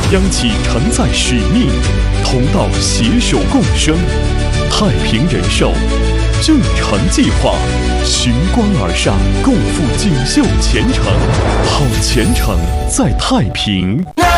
央企承载使命，同道携手共生。太平人寿正常计划，循光而上，共赴锦绣前程。好前程在太平。